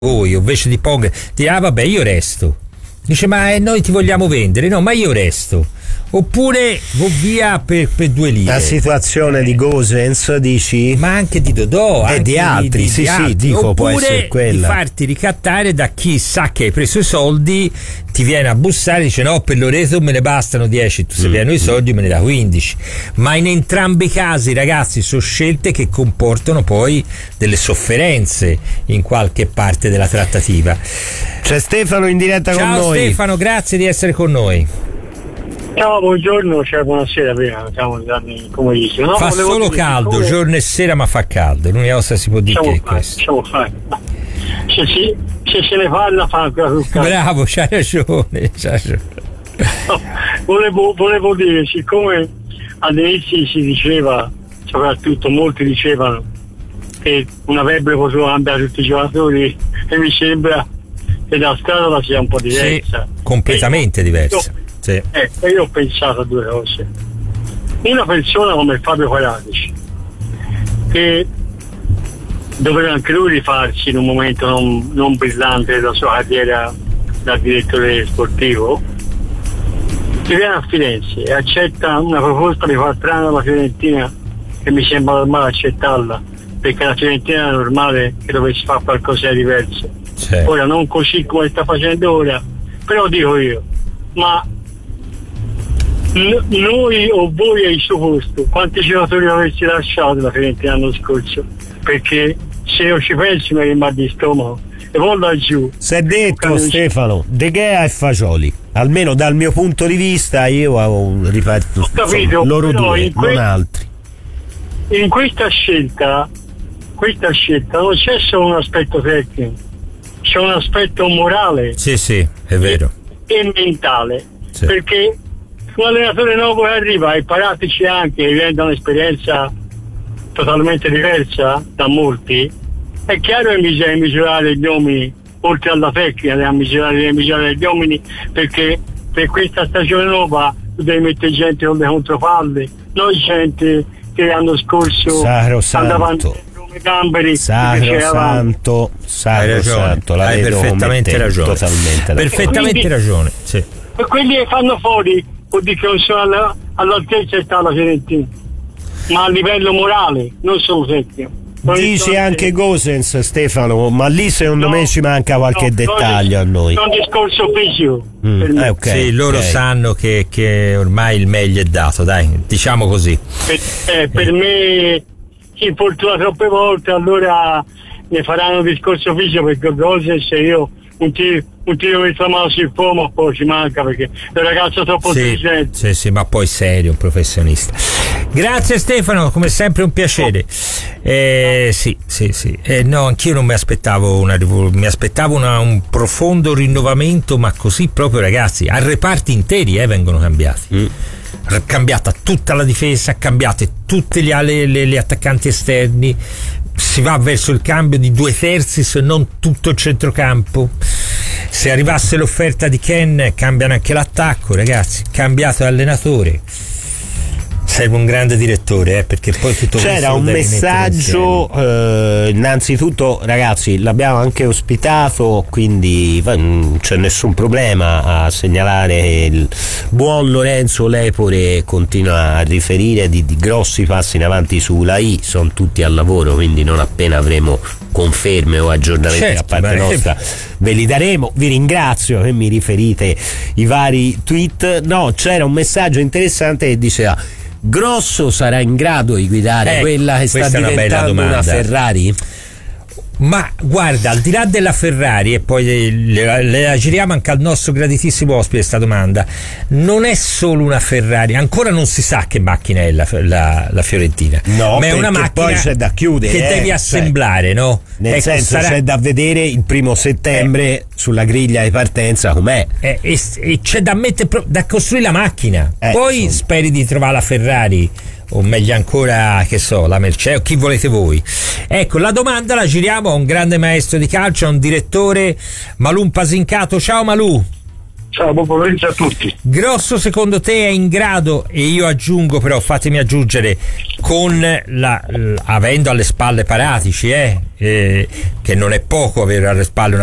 voi, o invece di Pog, dirà vabbè io resto. Dice ma noi ti vogliamo vendere, no ma io resto, oppure via per 2 lire. La situazione di Gosens dici? Ma anche di Dodò e di altri, sì, dico, oppure può essere quella. Di farti ricattare da chi sa che hai preso i soldi, ti viene a bussare e dice no, per Loreto me ne bastano 10, tu se pieno i soldi me ne dà 15. Ma in entrambi i casi, ragazzi, sono scelte che comportano poi delle sofferenze in qualche parte della trattativa. C'è Stefano in diretta con noi. Ciao Stefano, grazie di essere con noi. Ciao, buongiorno, cioè buonasera, prima siamo andati come dice. No, fa solo caldo, giorno e sera, ma fa caldo, l'unica cosa si può dire che è questo. Se se ne parla fa ancora più caldo. Bravo, c'hai ragione. No, volevo dire, siccome all'inizio si diceva, soprattutto molti dicevano che una febbre poteva cambiare tutti i giocatori, e mi sembra che la strada sia un po' diversa. Sì, completamente diversa. Sì. Io ho pensato a 2 cose. Una persona come Fabio Paratici, che doveva anche lui rifarsi in un momento non brillante della sua carriera da direttore sportivo, si viene a Firenze e accetta una proposta di far trano alla Fiorentina, che mi sembra normale accettarla, perché la Fiorentina è normale che dovesse fare qualcosa di diverso. Sì. Ora non così come sta facendo ora, però dico io, ma noi o voi al suo posto quanti giocatori avresti lasciato la Fiorentina l'anno scorso? Perché se io ci penso mi rimane di stomaco e poi laggiù si è detto Stefano De Gea e Fagioli, almeno dal mio punto di vista, io ho ripartito loro due, non altri. In questa scelta non c'è solo un aspetto tecnico, c'è un aspetto morale, sì, è vero, e mentale, sì. Perché un allenatore nuovo che arriva e Paratici anche diventa un'esperienza totalmente diversa da molti, è chiaro che bisogna misurare gli uomini, oltre alla tecnica devi misurare gli uomini, perché per questa stagione nuova tu devi mettere gente con le contropalle, non gente che l'anno scorso andava come Gamberi, Sacrosanto, hai perfettamente ragione, totalmente perfettamente ragione, sì. E quelli che fanno fuori vuol dire che non sono all'altezza sta la Fiorentina, ma a livello morale, non solo tecnico. Dice anche Gosens, Stefano, ma lì secondo me ci manca qualche dettaglio a noi. È un discorso fisico. Okay, sì, loro sanno che ormai il meglio è dato, dai, diciamo così. Per me si infortuna troppe volte, allora ne faranno un discorso fisico, perché Gosens e io un tiro metto la mano sul pomo, poi ci manca, perché è un ragazzo troppo intelligente. Sì, ma poi serio, un professionista. Grazie Stefano, come sempre un piacere. Sì. No, anch'io non mi aspettavo mi aspettavo un profondo rinnovamento, ma così proprio, ragazzi, a reparti interi vengono cambiati. Cambiata tutta la difesa, cambiate tutte le attaccanti esterni, si va verso il cambio di 2/3 se non tutto il centrocampo. Se arrivasse l'offerta di Ken, cambiano anche l'attacco, ragazzi, cambiato allenatore. Serve un grande diretore, perché poi tutto c'era un messaggio, innanzitutto ragazzi l'abbiamo anche ospitato, quindi non c'è nessun problema a segnalare. Il buon Lorenzo Lepore continua a riferire di grossi passi in avanti sulla I, sono tutti al lavoro, quindi non appena avremo conferme o aggiornamenti da parte nostra ve li daremo. Vi ringrazio che mi riferite i vari tweet. No, c'era un messaggio interessante che diceva: Grosso sarà in grado di guidare quella che sta diventando una Ferrari? Ma guarda, al di là della Ferrari, e poi le giriamo anche al nostro graditissimo ospite sta domanda, non è solo una Ferrari, ancora non si sa che macchina è la Fiorentina, no, ma è una macchina poi c'è da chiudere, che devi assemblare, no? Nel senso c'è da vedere il 1° settembre sulla griglia di partenza com'è, e c'è da mettere, da costruire la macchina, poi speri di trovare la Ferrari, o meglio ancora, che so, la Mercedes, o chi volete voi. Ecco, la domanda la giriamo a un grande maestro di calcio, a un direttore, Malù Pasincato. Ciao Malù. Ciao, buon pomeriggio a tutti. Grosso, secondo te è in grado, e io aggiungo però, fatemi aggiungere, con avendo alle spalle Paratici, che non è poco avere alle spalle una